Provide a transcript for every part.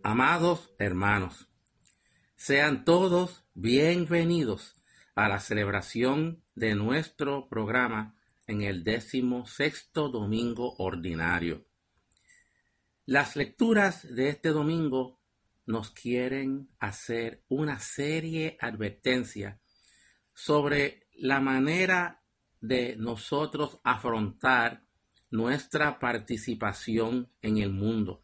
Amados hermanos, sean todos bienvenidos a la celebración de nuestro programa en el 16º domingo ordinario. Las lecturas de este domingo nos quieren hacer una serie advertencia sobre la manera de nosotros afrontar nuestra participación en el mundo.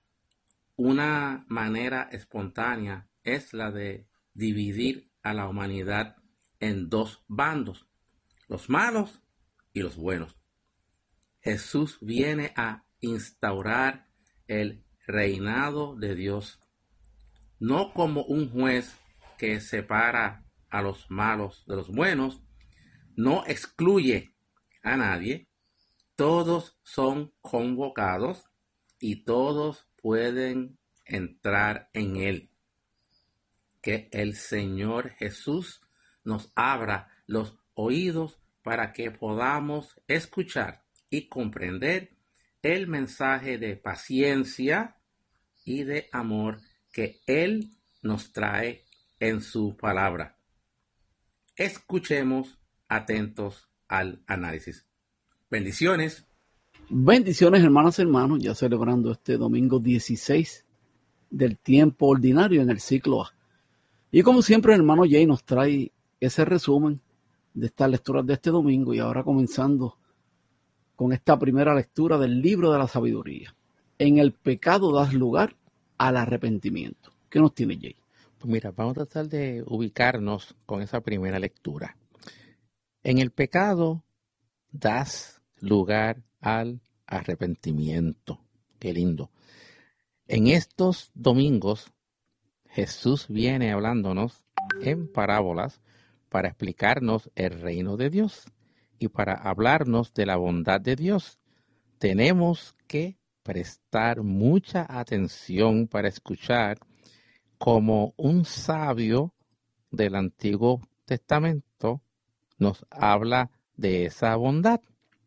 Una manera espontánea es la de dividir a la humanidad en dos bandos, los malos y los buenos. Jesús viene a instaurar el reinado de Dios, no como un juez que separa a los malos de los buenos, no excluye a nadie, todos son convocados y todos pueden entrar en él. Que el Señor Jesús nos abra los oídos para que podamos escuchar y comprender el mensaje de paciencia y de amor que Él nos trae en su palabra. Escuchemos atentos al análisis. Bendiciones. Bendiciones, hermanas y hermanos, ya celebrando este domingo 16 del tiempo ordinario en el ciclo A. Y como siempre, el hermano Jay nos trae ese resumen de estas lecturas de este domingo, y ahora comenzando con esta primera lectura del libro de la sabiduría. En el pecado das lugar al arrepentimiento. ¿Qué nos tiene Jay? Pues mira, vamos a tratar de ubicarnos con esa primera lectura. En el pecado das lugar al arrepentimiento. Qué lindo. En estos domingos, Jesús viene hablándonos en parábolas para explicarnos el reino de Dios y para hablarnos de la bondad de Dios. Tenemos que prestar mucha atención para escuchar como un sabio del Antiguo Testamento nos habla de esa bondad.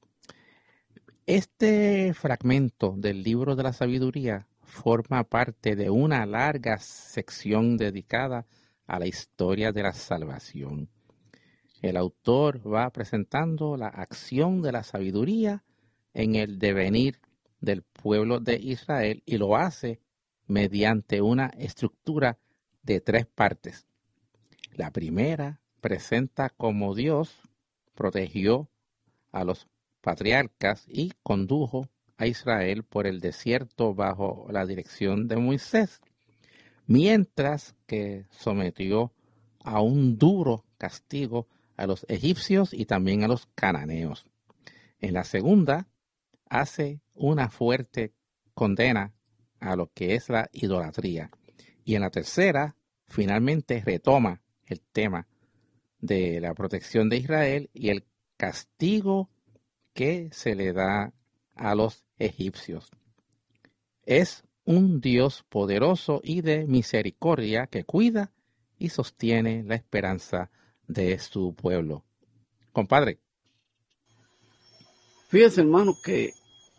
Este fragmento del libro de la sabiduría forma parte de una larga sección dedicada a la historia de la salvación. El autor va presentando la acción de la sabiduría en el devenir del pueblo de Israel y lo hace mediante una estructura de 3 partes. La primera presenta cómo Dios protegió a los patriarcas y condujo a Israel por el desierto bajo la dirección de Moisés, mientras que sometió a un duro castigo a los egipcios y también a los cananeos. En la segunda, hace una fuerte condena a lo que es la idolatría. Y en la tercera, finalmente retoma el tema de la protección de Israel y el castigo que se le da a los egipcios. Es un Dios poderoso y de misericordia que cuida y sostiene la esperanza de su pueblo. Compadre. Fíjense, hermano, que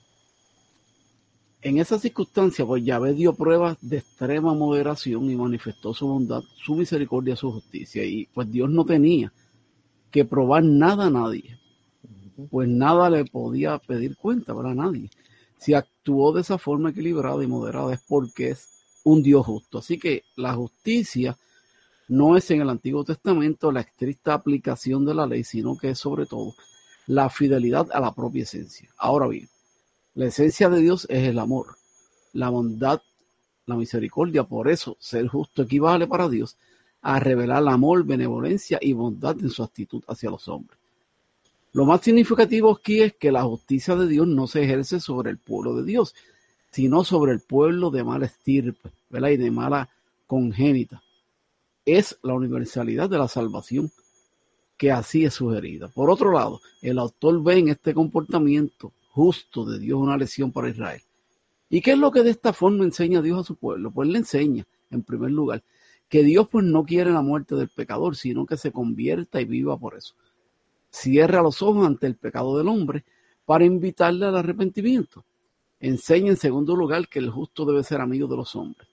en esa circunstancia, pues Yahvé dio pruebas de extrema moderación y manifestó su bondad, su misericordia, su justicia. Y pues Dios no tenía que probar nada a nadie, pues nada le podía pedir cuenta para nadie. Si actuó de esa forma equilibrada y moderada es porque es un Dios justo. Así que la justicia no es en el Antiguo Testamento la estricta aplicación de la ley, sino que es sobre todo la fidelidad a la propia esencia. Ahora bien, la esencia de Dios es el amor, la bondad, la misericordia. Por eso, ser justo equivale para Dios a revelar amor, benevolencia y bondad en su actitud hacia los hombres. Lo más significativo aquí es que la justicia de Dios no se ejerce sobre el pueblo de Dios, sino sobre el pueblo de mala estirpe, ¿verdad? Y de mala congénita. Es la universalidad de la salvación que así es sugerida. Por otro lado, el autor ve en este comportamiento justo de Dios una lección para Israel. ¿Y qué es lo que de esta forma enseña Dios a su pueblo? Pues le enseña, en primer lugar, que Dios pues no quiere la muerte del pecador, sino que se convierta y viva por eso. Cierra los ojos ante el pecado del hombre para invitarle al arrepentimiento. Enseña en segundo lugar que el justo debe ser amigo de los hombres.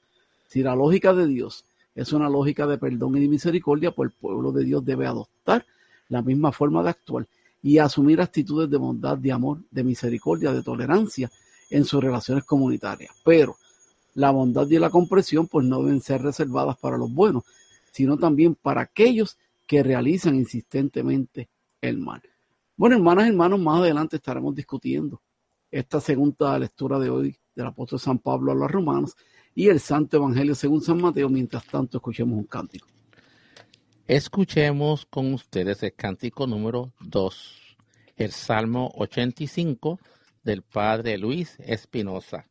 Si la lógica de Dios es una lógica de perdón y de misericordia, pues el pueblo de Dios debe adoptar la misma forma de actuar y asumir actitudes de bondad, de amor, de misericordia, de tolerancia en sus relaciones comunitarias. Pero la bondad y la comprensión pues no deben ser reservadas para los buenos, sino también para aquellos que realizan insistentemente el mal. Bueno, hermanas y hermanos, más adelante estaremos discutiendo esta segunda lectura de hoy del apóstol San Pablo a los romanos y el Santo Evangelio según San Mateo. Mientras tanto, escuchemos un cántico. Escuchemos con ustedes el cántico número 2, el Salmo 85 del Padre Luis Espinosa.